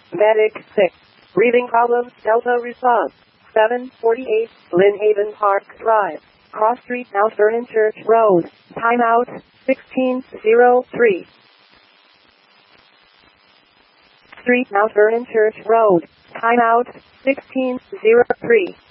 Medic 6. Breathing problems, Delta response. 748, Lynn Haven Park Drive. Cross Street, Mount Vernon Church Road. Timeout, 1603. Street, Mount Vernon Church Road. Timeout, 1603.